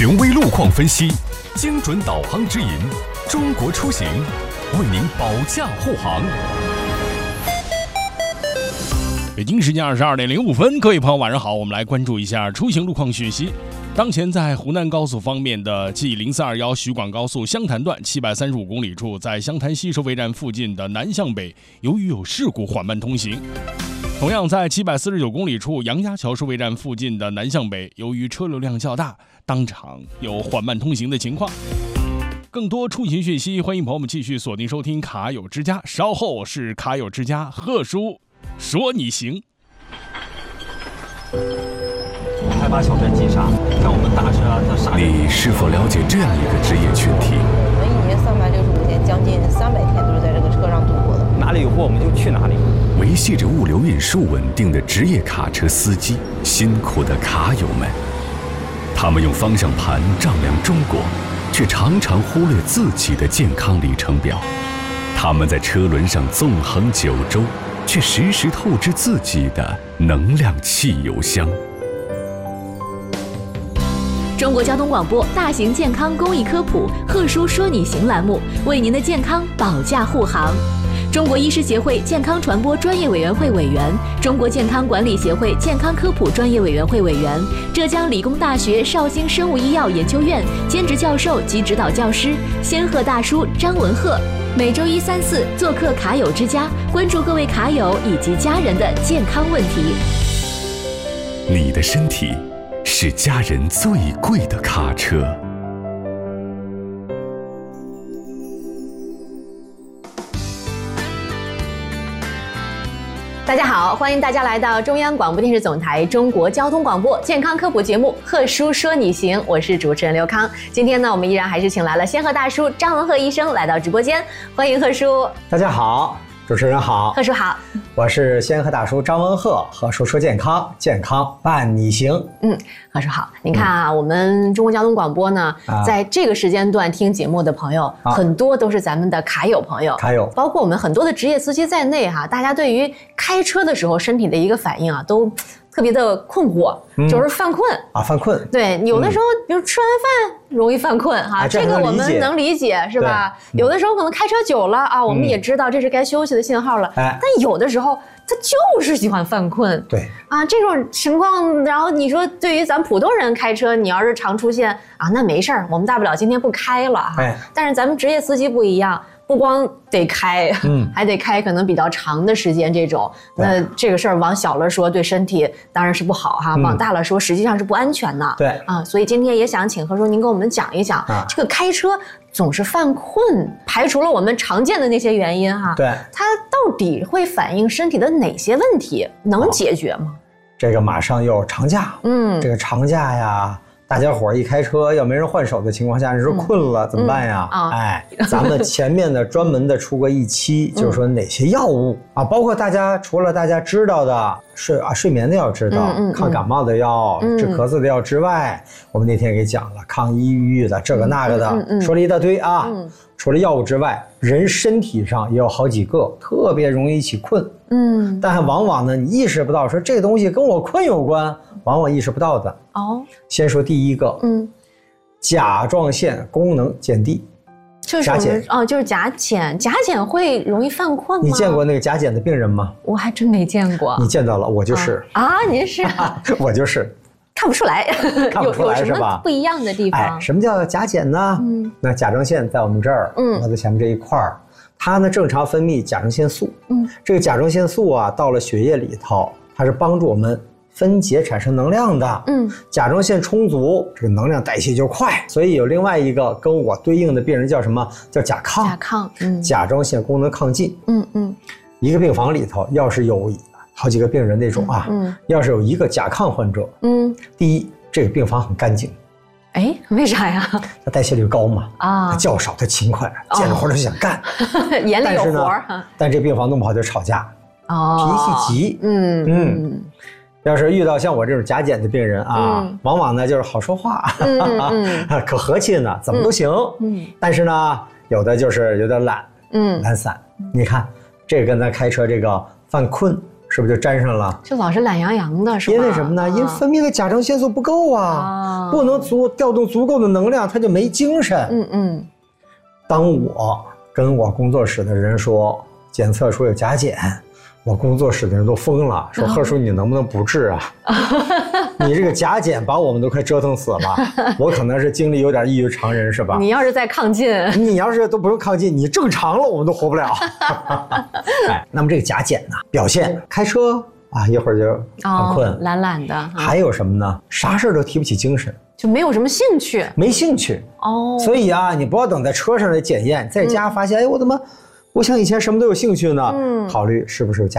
权威路况分析，精准导航指引，中国出行为您保驾护航。 北京时间22:05，各位朋友晚上好，我们来关注一下出行路况讯息。当前在湖南高速方面的 G0421徐广高速湘潭段735公里处，在湘潭西收费站附近的南向北，由于有事故缓慢通行。同样在749公里处杨家桥收费站附近的南向北，由于车流量较大，当场有缓慢通行的情况。更多出行讯息，欢迎朋友们继续锁定收听卡友之家，稍后是卡友之家贺叔说你行。 害怕小镇急刹，像我们大车啊，它刹。 你是否了解这样一个职业群体？ 我们一年365天，将近300天都是在这个车上度过的。 哪里有货我们就去哪里。 维系着物流运输稳定的职业卡车司机，辛苦的卡友们，他们用方向盘丈量中国，却常常忽略自己的健康里程表。他们在车轮上纵横9州，却时时透支自己的能量汽油箱。 中国交通广播大型健康公益科普贺叔说你行栏目，为您的健康保驾护航。中国医师协会健康传播专业委员会委员，中国健康管理协会健康科普专业委员会委员，浙江理工大学绍兴生物医药研究院兼职教授及指导教师，仙鹤大叔张文鹤，每周1、3、4做客卡友之家，关注各位卡友以及家人的健康问题。 你的身体是家人最贵的卡车。 大家好，欢迎大家来到中央广播电视总台中国交通广播健康科普节目贺叔说你行，我是主持人刘康。今天呢，我们依然还是请来了仙鹤大叔张文鹤医生来到直播间，欢迎贺叔。 大家好，主持人好， 贺叔好， 我是仙鹤大叔张文鹤，贺叔说健康，健康伴你行。 贺叔好。您看啊，我们中国交通广播呢，在这个时间段听节目的朋友，很多都是咱们的卡友朋友，包括我们很多的职业司机在内哈，大家对于开车的时候身体的一个反应啊，都特别的困惑，就是犯困啊， 犯困。 对，有的时候比如吃完饭容易犯困哈，这个我们能理解是吧？有的时候可能开车久了啊，我们也知道这是该休息的信号了，但有的时候他就是喜欢犯困。 对啊，这种情况，然后你说对于咱普通人开车，你要是常出现啊，那没事儿，我们大不了今天不开了哈。但是咱们职业司机不一样。不光得开，还得开可能比较长的时间这种，那这个事儿往小了说对身体当然是不好哈，往大了说实际上是不安全的。 对啊，所以今天也想请贺叔您跟我们讲一讲，这个开车总是犯困，排除了我们常见的那些原因哈， 对， 它到底会反映身体的哪些问题？能解决吗？ 这个马上又长假，这个长假呀。大家伙一开车要没人换手的情况下，你说困了怎么办呀？咱们前面的专门的出过一期，就是说哪些药物啊，包括除了大家知道的睡眠的要知道，抗感冒的药、治咳嗽的药之外，我们那天给讲了抗抑郁的这个那个的，说了一大堆啊。除了药物之外，人身体上也有好几个特别容易起困，但往往呢你意识不到，说这个东西跟我困有关，往往意识不到的。先说第一个，甲状腺功能减低。 就是甲减就是甲减会容易犯困吗？ 你见过那个甲减的病人吗？ 我还真没见过。 你见到了，我就是您是我就是。 看不出来， 看不出来是吧？ 不一样的地方。 什么叫甲减呢？那甲状腺在我们这儿，脖子前面这一块儿，它呢正常分泌甲状腺素。这个甲状腺素啊，到了血液里头，它是帮助我们分解产生能量的。甲状腺充足，这个能量代谢就快。所以有另外一个跟我对应的病人叫什么？叫甲亢。甲状腺功能亢进。一个病房里头要是有好几个病人那种啊，要是有一个甲亢患者，第一，这个病房很干净。 为啥呀？ 他代谢率高嘛，他较少，他勤快，见着活他就想干， 眼里有活。 但这病房弄不好就吵架，脾气急。要是遇到像我这种甲减的病人啊，往往呢就是好说话，可和气呢，怎么都行。但是呢，有的就是有点懒散。你看，这个跟咱开车这个犯困。 是不是就沾上了？ 就老是懒洋洋的，是吧？ 因为什么呢？因为分泌的甲状腺素不够啊，不能调动足够的能量，他就没精神。当我跟我工作室的人说检测出有甲减，我工作室的人都疯了，说贺叔你能不能不治啊？你这个甲减把我们都快折腾死了，我可能是精力有点异于常人，是吧？ 你要是再亢进， 你要是都不用亢进，你正常了我们都活不了。那么这个甲减呢，表现开车啊，一会儿就很困， 懒懒的。 还有什么呢？啥事都提不起精神， 就没有什么兴趣， 没兴趣所以啊，你不要等在车上来检验，在家发现，哎，我怎么不像以前什么都有兴趣呢？考虑是不是有甲。